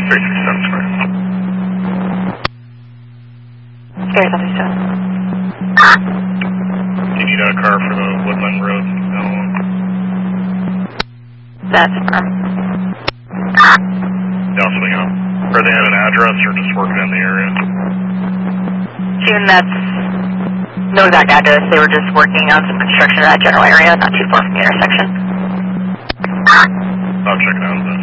367 square. Stairs understood. Do you need a car for the Woodland Road? No. That's firm. Yeah, I'll swing out. Are they at an address or just working in the area? June, that's no exact address. They were just working on some construction in that general area, not too far from the intersection. I'll check it out then.